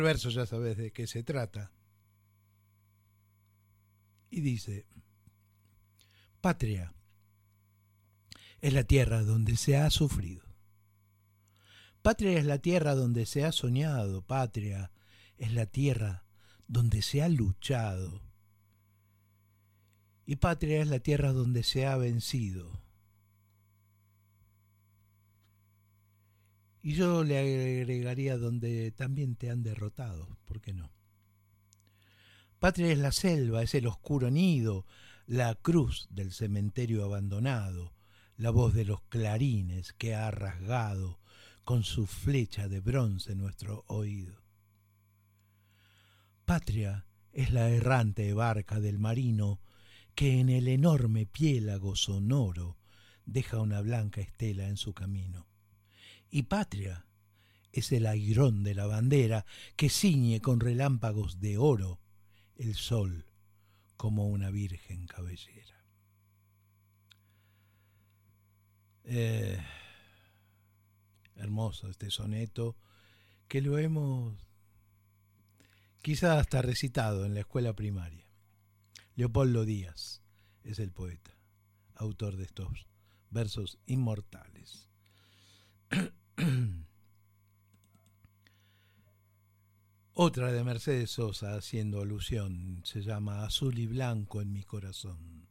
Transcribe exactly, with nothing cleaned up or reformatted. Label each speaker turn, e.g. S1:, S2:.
S1: El verso ya sabes de qué se trata. Y dice, patria es la tierra donde se ha sufrido. Patria es la tierra donde se ha soñado. Patria es la tierra donde se ha luchado. Y patria es la tierra donde se ha vencido. Y yo le agregaría donde también te han derrotado, ¿por qué no? Patria es la selva, es el oscuro nido, la cruz del cementerio abandonado, la voz de los clarines que ha rasgado con su flecha de bronce nuestro oído. Patria es la errante barca del marino que en el enorme piélago sonoro deja una blanca estela en su camino. Y patria es el airón de la bandera que ciñe con relámpagos de oro el sol como una virgen cabellera. Eh, hermoso este soneto que lo hemos quizás hasta recitado en la escuela primaria. Leopoldo Díaz es el poeta, autor de estos versos inmortales. Otra de Mercedes Sosa haciendo alusión se llama Azul y blanco en mi corazón.